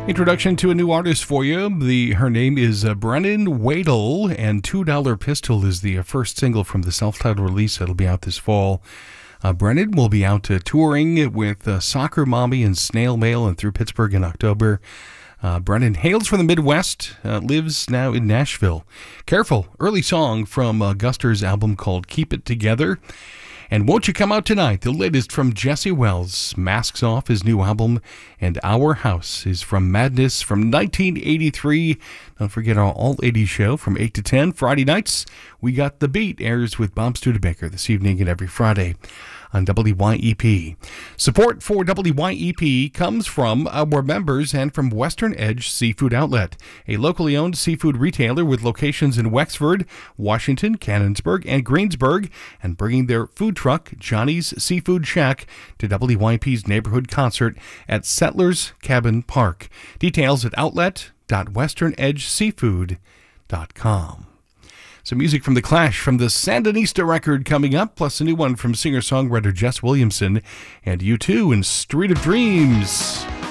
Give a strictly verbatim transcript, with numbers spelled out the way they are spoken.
Introduction to a new artist for you. The Her name is uh, Brennan Wadle, and two dollar Pistol is the uh, first single from the self-titled release that'll be out this fall. Uh, Brennan will be out uh, touring with uh, Soccer Mommy and Snail Mail and through Pittsburgh in October. Uh, Brennan hails from the Midwest, uh, lives now in Nashville. Careful, early song from uh, Guster's album called Keep It Together. And Won't You Come Out Tonight, the latest from Jesse Wells, Masks Off, his new album, and Our House is from Madness from nineteen eighty-three. Don't forget our All eighties show from eight to ten, Friday nights. We Got the Beat airs with Bob Studebaker this evening and every Friday on W Y E P. Support for W Y E P comes from our members and from Western Edge Seafood Outlet, a locally owned seafood retailer with locations in Wexford, Washington, Canonsburg, and Greensburg, and bringing their food truck, Johnny's Seafood Shack, to W Y E P's neighborhood concert at Settlers Cabin Park. Details at outlet dot western edge seafood dot com. Some music from The Clash from the Sandinista record coming up, plus a new one from singer-songwriter Jess Williamson and U two in Street of Dreams.